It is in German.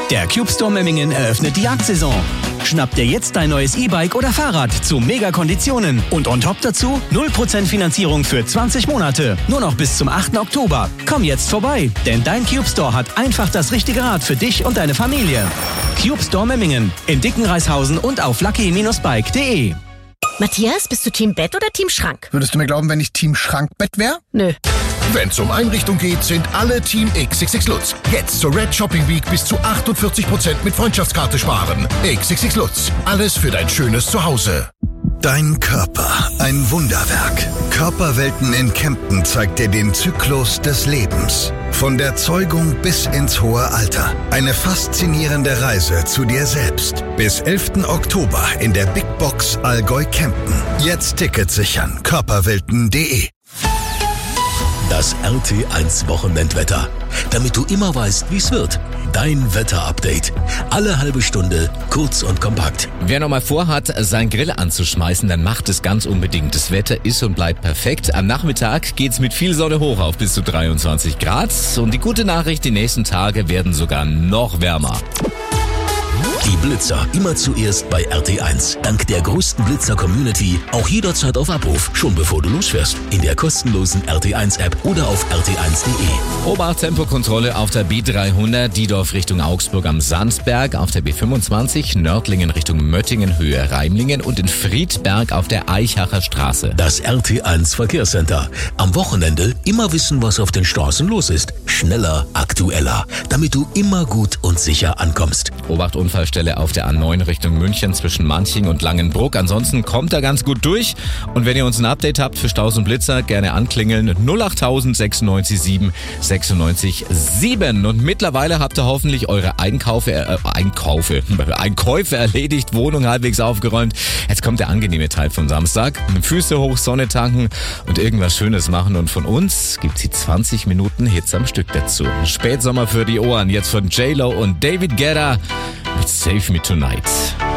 Der Cube Store Memmingen eröffnet die Jagdsaison. Schnapp dir jetzt dein neues E-Bike oder Fahrrad zu Mega-Konditionen. Und on top dazu 0% Finanzierung für 20 Monate. Nur noch bis zum 8. Oktober. Komm jetzt vorbei, denn dein Cube Store hat einfach das richtige Rad für dich und deine Familie. Cube Store Memmingen in Dickenreishausen und auf lucky-bike.de. Matthias, bist du Team Bett oder Team Schrank? Würdest du mir glauben, wenn ich Team Schrankbett wäre? Nö. Wenn's um Einrichtung geht, sind alle Team XXX Lutz. Jetzt zur Red Shopping Week bis zu 48% mit Freundschaftskarte sparen. XXX Lutz. Alles für dein schönes Zuhause. Dein Körper, ein Wunderwerk. Körperwelten in Kempten zeigt dir den Zyklus des Lebens. Von der Zeugung bis ins hohe Alter. Eine faszinierende Reise zu dir selbst. Bis 11. Oktober in der Big Box Allgäu Kempten. Jetzt Tickets sichern. Körperwelten.de. Das RT1 Wochenendwetter. Damit du immer weißt, wie es wird. Dein Wetterupdate. Alle halbe Stunde, kurz und kompakt. Wer nochmal vorhat, sein Grill anzuschmeißen, dann macht es ganz unbedingt. Das Wetter ist und bleibt perfekt. Am Nachmittag geht's mit viel Sonne hoch auf bis zu 23 Grad. Und die gute Nachricht, die nächsten Tage werden sogar noch wärmer. Die Blitzer immer zuerst bei RT1. Dank der größten Blitzer-Community auch jederzeit auf Abruf, schon bevor du losfährst. In der kostenlosen RT1-App oder auf rt1.de. Obacht, Tempokontrolle auf der B300, Diedorf Richtung Augsburg am Sandsberg, auf der B25, Nördlingen Richtung Möttingen, Höhe Reimlingen und in Friedberg auf der Eichacher Straße. Das RT1 Verkehrscenter. Am Wochenende immer wissen, was auf den Straßen los ist. Schneller, aktueller, damit du immer gut und sicher ankommst. Obacht, Unfallstelle auf der A9 Richtung München zwischen Manching und Langenbruck. Ansonsten kommt er ganz gut durch. Und wenn ihr uns ein Update habt für Staus und Blitzer, gerne anklingeln 08000 96 7 96 7. Und mittlerweile habt ihr hoffentlich eure Einkäufe erledigt, Wohnung halbwegs aufgeräumt. Jetzt kommt der angenehme Teil vom Samstag. Füße hoch, Sonne tanken und irgendwas Schönes machen. Und von uns gibt's die 20 Minuten Hits am Stück dazu. Spätsommer für die Ohren, jetzt von J-Lo und David Guetta mit Save Me Tonight.